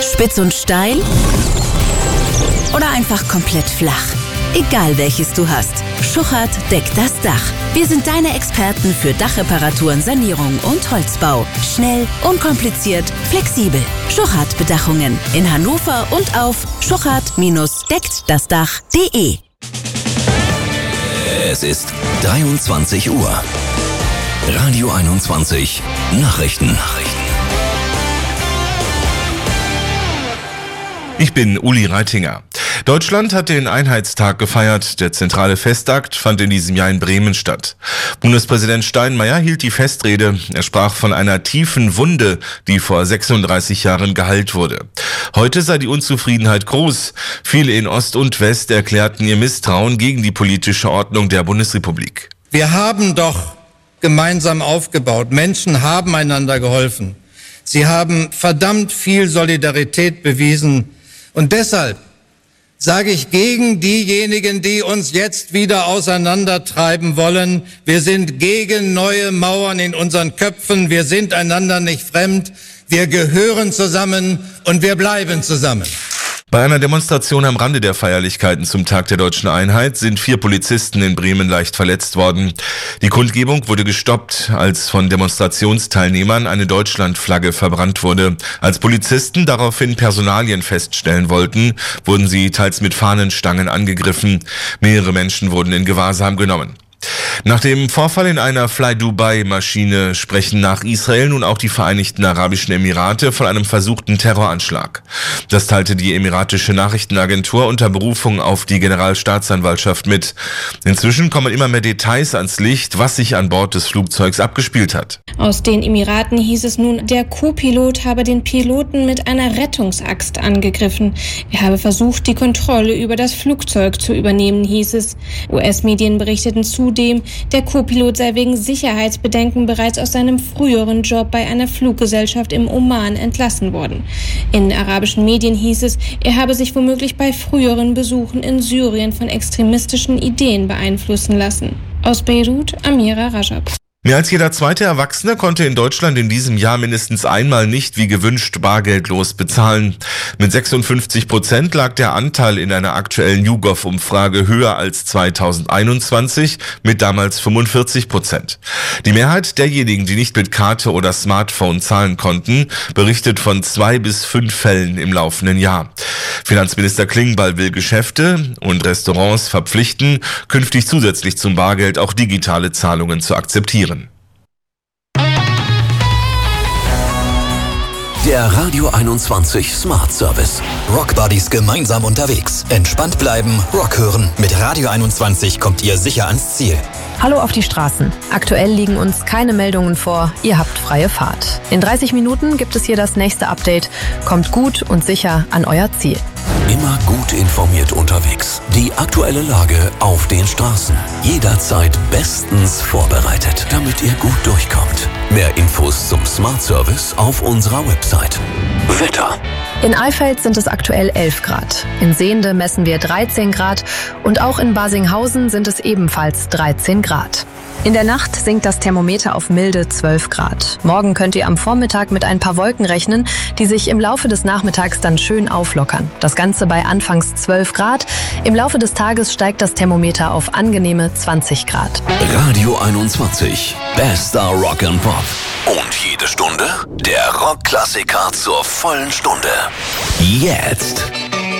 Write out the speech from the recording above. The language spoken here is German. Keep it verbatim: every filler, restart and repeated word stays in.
Spitz und steil oder einfach komplett flach? Egal welches du hast, Schuchert deckt das Dach. Wir sind deine Experten für Dachreparaturen, Sanierung und Holzbau. Schnell, unkompliziert, flexibel. Schuchert Bedachungen in Hannover und auf schuchert deckt das dach punkt de. Es ist dreiundzwanzig Uhr. Radio einundzwanzig Nachrichten. Ich bin Uli Reitinger. Deutschland hat den Einheitstag gefeiert. Der zentrale Festakt fand in diesem Jahr in Bremen statt. Bundespräsident Steinmeier hielt die Festrede. Er sprach von einer tiefen Wunde, die vor sechsunddreißig Jahren geheilt wurde. Heute sei die Unzufriedenheit groß. Viele in Ost und West erklärten ihr Misstrauen gegen die politische Ordnung der Bundesrepublik. Wir haben doch gemeinsam aufgebaut. Menschen haben einander geholfen. Sie haben verdammt viel Solidarität bewiesen. Und deshalb sage ich gegen diejenigen, die uns jetzt wieder auseinandertreiben wollen: Wir sind gegen neue Mauern in unseren Köpfen. Wir sind einander nicht fremd. Wir gehören zusammen und wir bleiben zusammen. Bei einer Demonstration am Rande der Feierlichkeiten zum Tag der Deutschen Einheit sind vier Polizisten in Bremen leicht verletzt worden. Die Kundgebung wurde gestoppt, als von Demonstrationsteilnehmern eine Deutschlandflagge verbrannt wurde. Als Polizisten daraufhin Personalien feststellen wollten, wurden sie teils mit Fahnenstangen angegriffen. Mehrere Menschen wurden in Gewahrsam genommen. Nach dem Vorfall in einer Fly-Dubai-Maschine sprechen nach Israel nun auch die Vereinigten Arabischen Emirate von einem versuchten Terroranschlag. Das teilte die emiratische Nachrichtenagentur unter Berufung auf die Generalstaatsanwaltschaft mit. Inzwischen kommen immer mehr Details ans Licht, was sich an Bord des Flugzeugs abgespielt hat. Aus den Emiraten hieß es nun, der Co-Pilot habe den Piloten mit einer Rettungsaxt angegriffen. Er habe versucht, die Kontrolle über das Flugzeug zu übernehmen, hieß es. U S-Medien berichteten zudem, der Co-Pilot sei wegen Sicherheitsbedenken bereits aus seinem früheren Job bei einer Fluggesellschaft im Oman entlassen worden. In arabischen Medien hieß es, er habe sich womöglich bei früheren Besuchen in Syrien von extremistischen Ideen beeinflussen lassen. Aus Beirut, Amira Rajab. Mehr als jeder zweite Erwachsene konnte in Deutschland in diesem Jahr mindestens einmal nicht wie gewünscht bargeldlos bezahlen. Mit sechsundfünfzig Prozent lag der Anteil in einer aktuellen YouGov-Umfrage höher als zweitausendeinundzwanzig mit damals fünfundvierzig Prozent. Die Mehrheit derjenigen, die nicht mit Karte oder Smartphone zahlen konnten, berichtet von zwei bis fünf Fällen im laufenden Jahr. Finanzminister Klingbeil will Geschäfte und Restaurants verpflichten, künftig zusätzlich zum Bargeld auch digitale Zahlungen zu akzeptieren. Der Radio einundzwanzig Smart Service. Rock Buddies gemeinsam unterwegs. Entspannt bleiben, Rock hören. Mit Radio einundzwanzig kommt ihr sicher ans Ziel. Hallo auf die Straßen. Aktuell liegen uns keine Meldungen vor. Ihr habt freie Fahrt. In dreißig Minuten gibt es hier das nächste Update. Kommt gut und sicher an euer Ziel. Immer gut informiert unterwegs. Die aktuelle Lage auf den Straßen. Jederzeit bestens vorbereitet, damit ihr gut durchkommt. Mehr Infos zum Smart Service auf unserer Website. Wetter. In Eifeld sind es aktuell elf Grad. In Sehnde messen wir dreizehn Grad und auch in Basinghausen sind es ebenfalls dreizehn Grad. In der Nacht sinkt das Thermometer auf milde zwölf Grad. Morgen könnt ihr am Vormittag mit ein paar Wolken rechnen, die sich im Laufe des Nachmittags dann schön auflockern. Das Ganze bei anfangs zwölf Grad. Im Laufe des Tages steigt das Thermometer auf angenehme zwanzig Grad. Radio einundzwanzig. Bester Rock and Pop. Und jede Stunde der Rockklassiker zur vollen Stunde. Jetzt.